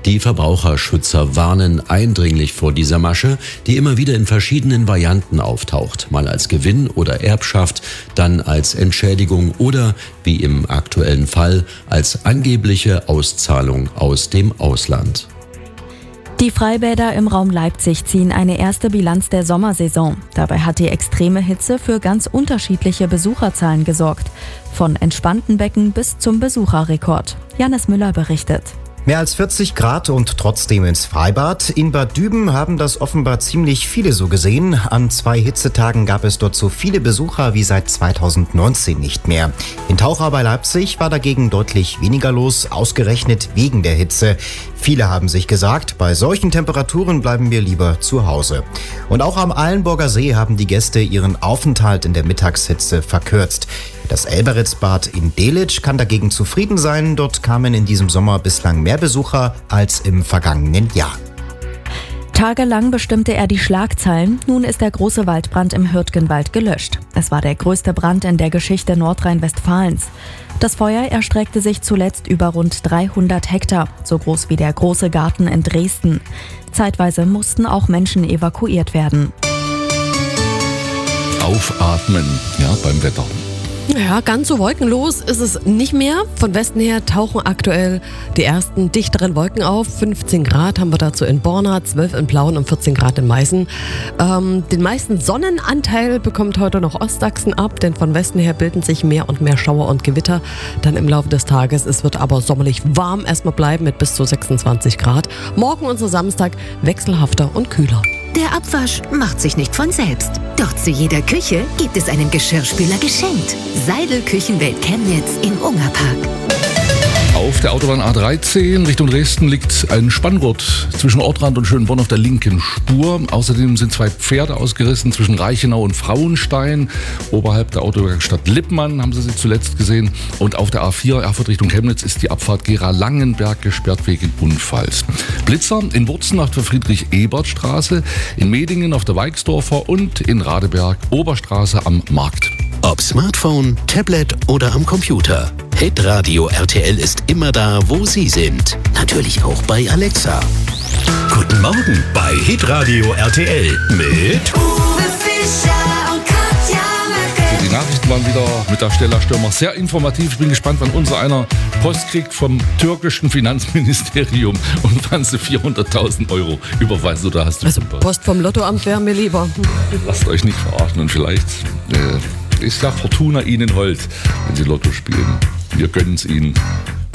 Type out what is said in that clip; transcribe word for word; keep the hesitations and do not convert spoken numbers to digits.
Die Verbraucherschützer warnen eindringlich vor dieser Masche, die immer wieder in verschiedenen Varianten auftaucht. Mal als Gewinn oder Erbschaft, dann als Entschädigung oder, wie im aktuellen Fall, als angebliche Auszahlung aus dem Ausland. Die Freibäder im Raum Leipzig ziehen eine erste Bilanz der Sommersaison. Dabei hat die extreme Hitze für ganz unterschiedliche Besucherzahlen gesorgt. Von entspannten Becken bis zum Besucherrekord. Janis Müller berichtet. Mehr als vierzig Grad und trotzdem ins Freibad. In Bad Düben haben das offenbar ziemlich viele so gesehen. An zwei Hitzetagen gab es dort so viele Besucher wie seit zweitausendneunzehn nicht mehr. In Tauchau bei Leipzig war dagegen deutlich weniger los, ausgerechnet wegen der Hitze. Viele haben sich gesagt, bei solchen Temperaturen bleiben wir lieber zu Hause. Und auch am Eilenburger See haben die Gäste ihren Aufenthalt in der Mittagshitze verkürzt. Das Elberitzbad in Delitzsch kann dagegen zufrieden sein. Dort kamen in diesem Sommer bislang mehr Besucher als im vergangenen Jahr. Tagelang bestimmte er die Schlagzeilen. Nun ist der große Waldbrand im Hürtgenwald gelöscht. Es war der größte Brand in der Geschichte Nordrhein-Westfalens. Das Feuer erstreckte sich zuletzt über rund dreihundert Hektar, so groß wie der große Garten in Dresden. Zeitweise mussten auch Menschen evakuiert werden. Aufatmen, ja, beim Wetter. Ja, ganz so wolkenlos ist es nicht mehr. Von Westen her tauchen aktuell die ersten dichteren Wolken auf. fünfzehn Grad haben wir dazu in Borna, zwölf in Plauen und vierzehn Grad in Meißen. Ähm, den meisten Sonnenanteil bekommt heute noch Ostsachsen ab, denn von Westen her bilden sich mehr und mehr Schauer und Gewitter dann im Laufe des Tages. Es wird aber sommerlich warm erstmal bleiben mit bis zu sechsundzwanzig Grad. Morgen, unser Samstag, wechselhafter und kühler. Der Abwasch macht sich nicht von selbst. Doch zu jeder Küche gibt es einen Geschirrspüler geschenkt. Seidel Küchenwelt Chemnitz im Ungerpark. Auf der Autobahn A dreizehn Richtung Dresden liegt ein Spanngurt zwischen Ortrand und Schönborn auf der linken Spur. Außerdem sind zwei Pferde ausgerissen zwischen Reichenau und Frauenstein. Oberhalb der Autowerkstatt Lippmann haben Sie sie zuletzt gesehen. Und auf der A vier Erfurt Richtung Chemnitz ist die Abfahrt Gera-Langenberg gesperrt wegen Unfalls. Blitzer in Wurzen auf der Friedrich-Ebert-Straße, in Medingen auf der Weixdorfer und in Radeberg Oberstraße am Markt. Ob Smartphone, Tablet oder am Computer. Hitradio R T L ist immer da, wo Sie sind. Natürlich auch bei Alexa. Guten Morgen bei Hitradio R T L mit Uwe Fischer und Katja Merkel. Die Nachrichten waren wieder mit der Stella Stürmer sehr informativ. Ich bin gespannt, wann unser einer Post kriegt vom türkischen Finanzministerium und wann sie vierhunderttausend Euro überweisen. Oder hast du also Post vom Lottoamt wäre mir lieber. Lasst euch nicht verarschen und vielleicht äh, ist ja Fortuna Ihnen hold, wenn Sie Lotto spielen. Wir gönnen es Ihnen.